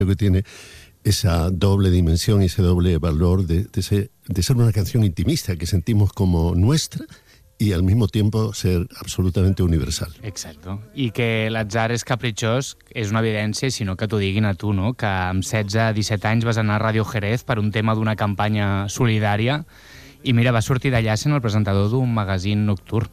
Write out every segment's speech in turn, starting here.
que tiene esa doble dimensión y ese doble valor de ser una canción intimista que sentimos como nuestra i al mismo tiempo ser absolutamente universal. Exacto. I que l'atzar és capritxós és una evidència, sinó que t'ho diguin a tu, no? Que amb 16-17 anys vas anar a Ràdio Jerez per un tema d'una campanya solidària i mira, va sortir d'allà sent el presentador d'un magazín nocturn.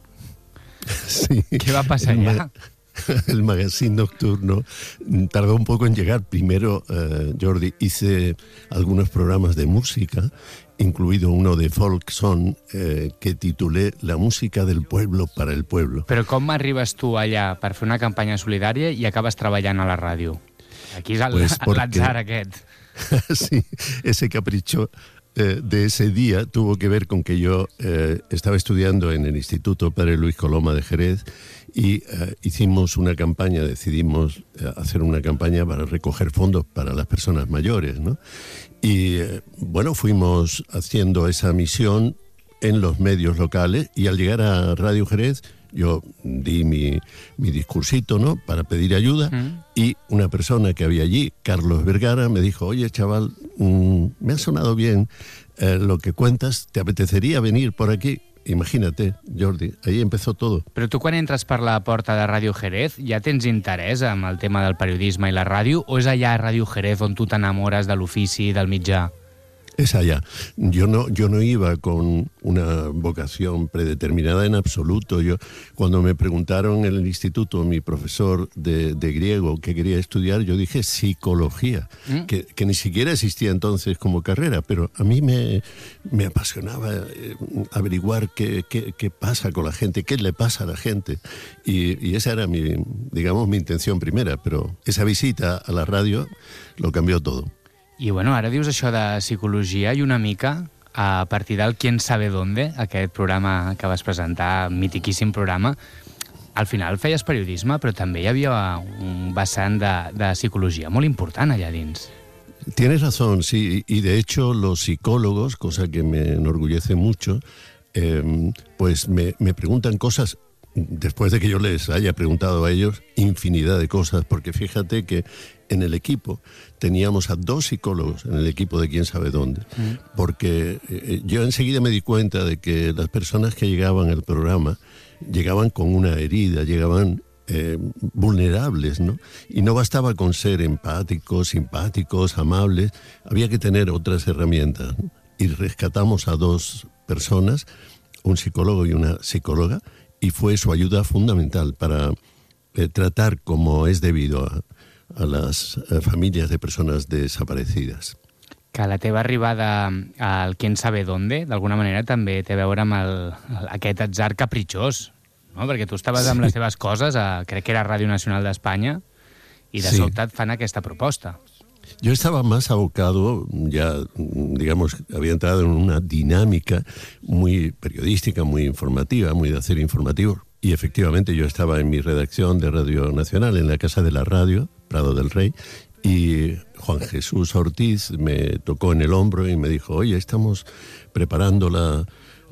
Sí. Què va passar allà? El magazine nocturno tardó un poco en llegar. Primero, Jordi, hice algunos programas de música, incluido uno de folk song que titulé La música del pueblo para el pueblo. Però com arribes tu allà per fer una campanya solidària i acabes treballant a la ràdio? Aquí és l'atzar aquest. Sí, ese capricho de ese día tuvo que ver con que yo estaba estudiando en el Instituto Padre Luis Coloma de Jerez y hicimos una campaña, decidimos hacer una campaña para recoger fondos para las personas mayores, ¿no? Y bueno, fuimos haciendo esa misión en los medios locales y al llegar a Radio Jerez yo di mi discursito, ¿no?, para pedir ayuda y una persona que había allí, Carlos Vergara, me dijo: oye, chaval, me ha sonado bien lo que cuentas, ¿te apetecería venir por aquí? Imagínate, Jordi, ahí empezó todo. Però tu quan entres per la porta de Ràdio Jerez ja tens interès amb el tema del periodisme i la ràdio o és allà a Ràdio Jerez on tu t'enamores de l'ofici, del mitjà? Es allá. Yo no iba con una vocación predeterminada en absoluto. Cuando me preguntaron en el instituto, mi profesor de griego, qué quería estudiar, yo dije psicología, que ni siquiera existía entonces como carrera, pero a mí me apasionaba averiguar qué pasa con la gente, qué le pasa a la gente. Y esa era mi intención primera, pero esa visita a la radio lo cambió todo. I bueno, ara dius això de psicologia i una mica a partir del Quién sabe dónde, aquest programa que vas presentar, mitiquíssim programa, al final feies periodisme, però també hi havia un vessant de psicologia molt important allà dins. Tienes razón, sí, y de hecho los psicólogos, cosa que me enorgullece mucho, pues me preguntan cosas, después de que yo les haya preguntado a ellos infinidad de cosas, porque fíjate que en el equipo teníamos a 2 psicólogos en el equipo de Quién sabe dónde, porque yo enseguida me di cuenta de que las personas que llegaban al programa llegaban con una herida, llegaban vulnerables, ¿no? Y no bastaba con ser empáticos, simpáticos, amables, había que tener otras herramientas, ¿no? Y rescatamos a 2 personas, un psicólogo y una psicóloga, y fue su ayuda fundamental para tratar como es debido a las famílies de persones desaparecides. Que la teva arribada al Quién sabe dónde, d'alguna manera, també té a veure amb aquest atzar capritxós, no? Perquè tu estaves amb les teves coses, crec que era Ràdio Nacional d'Espanya, i de sobte et fan aquesta proposta. Yo estaba más abocado, ya, digamos, había entrado en una dinámica muy periodística, muy informativa, muy de hacer informativos. Y efectivamente yo estaba en mi redacción de Radio Nacional, en la Casa de la Radio, Prado del Rey, y Juan Jesús Ortiz me tocó en el hombro y me dijo: oye, estamos preparando la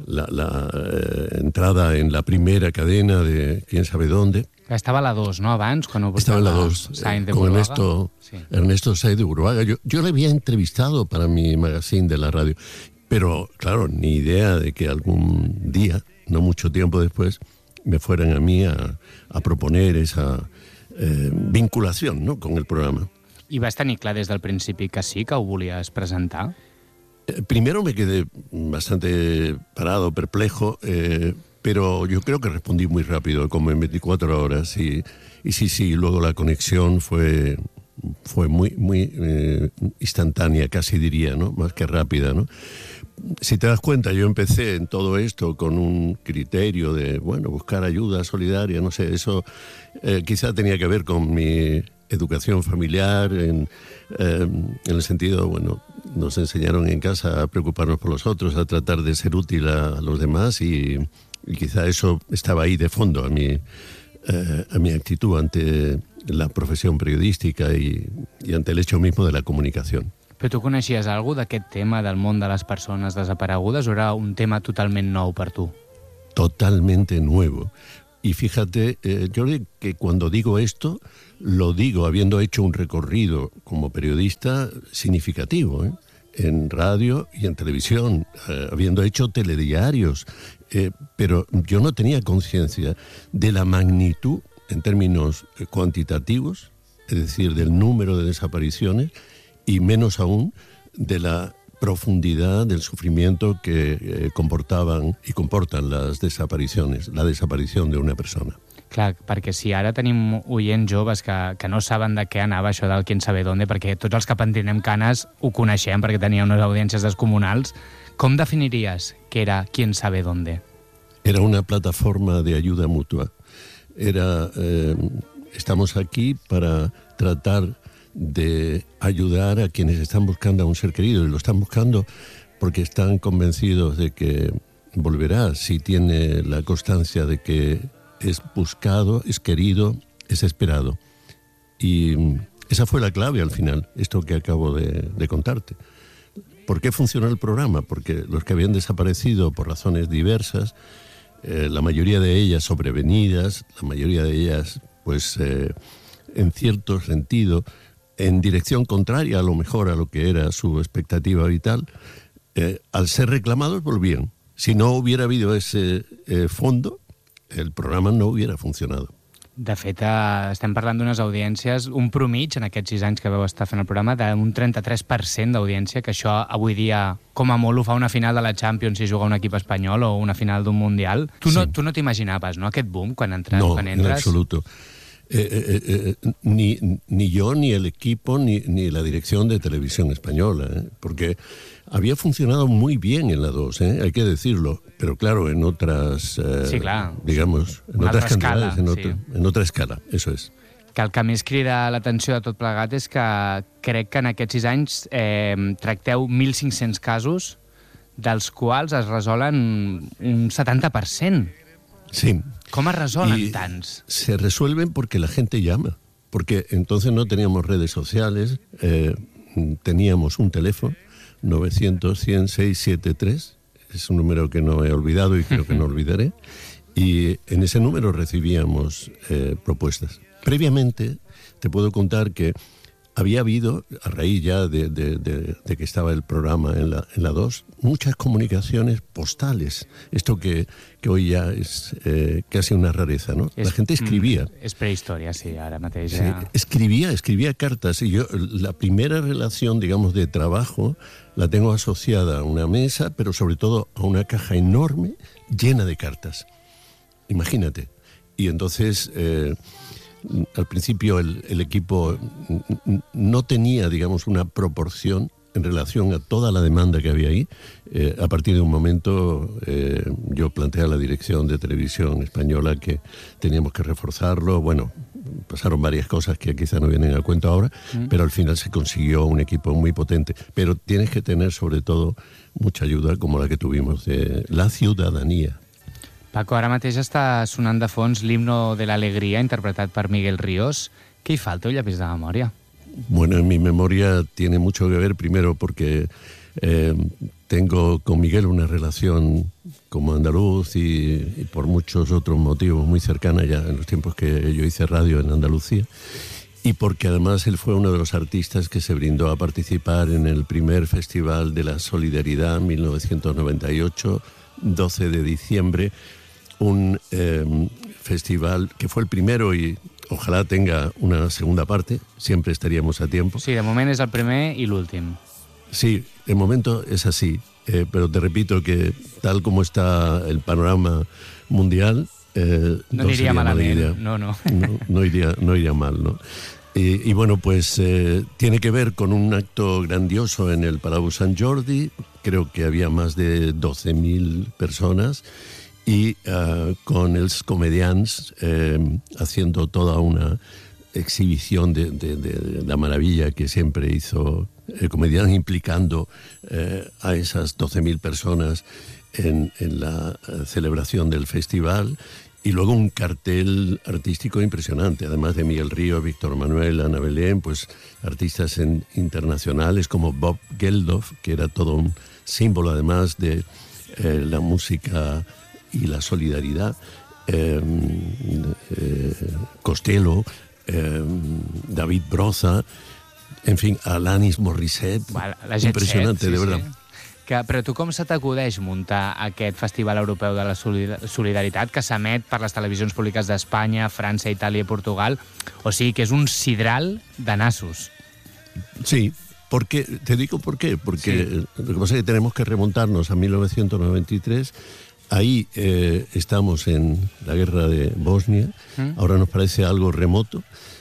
entrada en la primera cadena de Quién sabe dónde. Estava a la 2, ¿no?, abans? Estaba en la 2, con Ernesto Sáenz de Buruaga. Yo le había entrevistado para mi magazine de la radio, pero claro, ni idea de que algún día, no mucho tiempo después, me fueran a mí a proponer esa vinculación, ¿no?, con el programa. I vas tenir clar des del principi que sí, que ho volies presentar? Primero me quedé bastante parado, perplejo, pero yo creo que respondí muy rápido, como en 24 horas. Y sí, luego la conexión fue muy instantánea, casi diría, ¿no?, más que rápida, ¿no? Si te das cuenta, yo empecé en todo esto con un criterio de, bueno, buscar ayuda solidaria, no sé, eso quizá tenía que ver con mi educación familiar, en el sentido, bueno, nos enseñaron en casa a preocuparnos por los otros, a tratar de ser útil a los demás y quizá eso estaba ahí de fondo a mi actitud ante la profesión periodística y ante el hecho mismo de la comunicación. Però tu coneixies alguna cosa d'aquest tema del món de les persones desaparegudes o era un tema totalment nou per tu? Totalmente nuevo. Y fíjate, Jordi, que cuando digo esto, lo digo habiendo hecho un recorrido como periodista significativo, en radio y en televisión, habiendo hecho telediarios, pero yo no tenía conciencia de la magnitud en términos cuantitativos, es decir, del número de desapariciones, y menos aún de la profundidad del sufrimiento que comportaven i comporten les desaparicions, la desaparició d'una persona. Clar, perquè si ara tenim oients joves que no saben de què anava això del Quién sabe dónde, perquè tots els que pentinem canes ho coneixem perquè tenia unes audiències descomunals, com definiries què era Quién sabe dónde? Era una plataforma de ayuda mutua. Estamos aquí para tratar de ayudar a quienes están buscando a un ser querido, y lo están buscando porque están convencidos de que volverá si tiene la constancia de que es buscado, es querido, es esperado. Y esa fue la clave al final, esto que acabo de contarte. ¿Por qué funcionó el programa? Porque los que habían desaparecido por razones diversas, la mayoría de ellas sobrevenidas, la mayoría de ellas pues en cierto sentido en dirección contraria a lo mejor a lo que era su expectativa vital, al ser reclamados volvían. Si no hubiera habido ese fondo, el programa no hubiera funcionado. De fet, estem parlant d'unes audiències, un promig en aquests 6 anys que vau estar fent el programa, d'un 33% d'audiència, que això avui dia, com a molt, ho fa una final de la Champions si juga un equip espanyol o una final d'un Mundial. Tu no t'imaginaves, no, aquest boom quan entres? No, en absoluto. Ni yo, ni el equipo, ni la dirección de Televisión Española, porque había funcionado muy bien en la 2, hay que decirlo, pero claro, en otras, sí, clar, digamos, en otras cantidades, escala, en otra escala, eso es. Que el que més crida l'atenció de tot plegat és que crec que en aquests 6 anys tracteu 1.500 casos, dels quals es resolen un 70%. Sí. ¿Cómo resuelven tants? Se resuelven porque la gente llama, porque entonces no teníamos redes sociales, teníamos un teléfono, 900-100-673, es un número que no he olvidado y creo que no olvidaré, y en ese número recibíamos propuestas. Previamente te puedo contar que había habido, a raíz ya de que estaba el programa en la 2, muchas comunicaciones postales. Esto que hoy ya es casi una rareza, ¿no? La gente escribía. Es prehistoria, sí, ahora mateix. Sí, escribía cartas. Y yo, la primera relación, digamos, de trabajo, la tengo asociada a una mesa, pero sobre todo a una caja enorme llena de cartas. Imagínate. Y entonces... al principio el equipo no tenía, digamos, una proporción en relación a toda la demanda que había ahí. A partir de un momento yo planteé a la dirección de Televisión Española que teníamos que reforzarlo. Bueno, pasaron varias cosas que quizá no vienen al cuento ahora, pero al final se consiguió un equipo muy potente. Pero tienes que tener sobre todo mucha ayuda como la que tuvimos de la ciudadanía. Paco, ara mateix està sonant de fons l'Himno de l'Alegria, interpretat per Miguel Ríos. Què hi fa al teu llapis de memòria? Bueno, en mi memoria tiene mucho que ver, primero porque tengo con Miguel una relación como andaluz y por muchos otros motivos muy cercana ya en los tiempos que yo hice radio en Andalucía, y porque además él fue uno de los artistas que se brindó a participar en el primer Festival de la Solidaridad en 1998, 12 de diciembre, un festival que fue el primero y ojalá tenga una segunda parte, siempre estaríamos a tiempo. Sí, de moment és el primer i l'últim. Sí, de momento es así, pero te repito que tal como está el panorama mundial, no iría malament, no iría mal, ¿no? Y bueno, pues tiene que ver con un acto grandioso en el Palau Sant Jordi, creo que había más de 12.000 personas, y con els comedians haciendo toda una exhibición de la maravilla que siempre hizo el comediante, implicando a esas 12.000 personas en la celebración del festival. Y luego un cartel artístico impresionante, además de Miguel Ríos, Víctor Manuel, Ana Belén, pues artistas internacionales como Bob Geldof, que era todo un símbolo además de la música y la solidaridad. Costello, David Broza, en fin, Alanis Morissette. Impressionante, de verdad. Però tu com se t'acudeix muntar aquest Festival Europeu de la Solidaritat que s'emet per les televisions públiques d'Espanya, França, Itàlia i Portugal? O sigui que és un sidral de nassos. Sí, porque, te digo por qué, porque lo que pasa es que tenemos que remontarnos a 1993. Ahí estamos en la guerra de Bosnia, ahora nos parece algo remoto,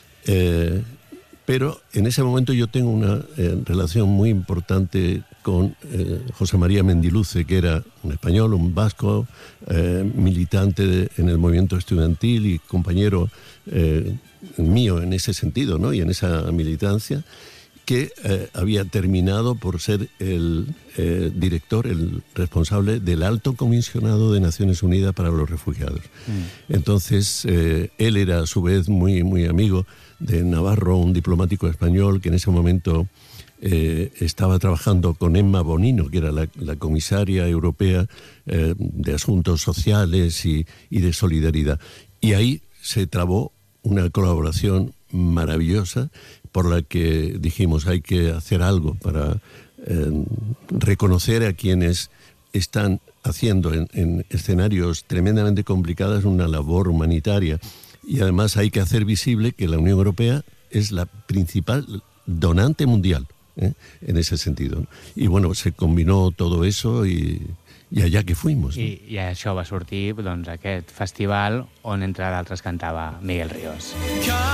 pero en ese momento yo tengo una relación muy importante con José María Mendiluce, que era un español, un vasco, militante en el movimiento estudiantil y compañero mío en ese sentido, ¿no? Y en esa militancia, que había terminado por ser el director, el responsable del Alto Comisionado de Naciones Unidas para los Refugiados. Entonces, él era a su vez muy, muy amigo de Navarro, un diplomático español que en ese momento estaba trabajando con Emma Bonino, que era la comisaria europea de Asuntos Sociales y de Solidaridad. Y ahí se trabó una colaboración maravillosa por la que dijimos hay que hacer algo para reconocer a quienes están haciendo en escenarios tremendamente complicados una labor humanitaria, y además hay que hacer visible que la Unión Europea es la principal donante mundial en ese sentido. Y bueno, se combinó todo eso i allà que fuimos. I això va sortir, doncs, aquest festival on, entre d'altres, cantava Miguel Ríos.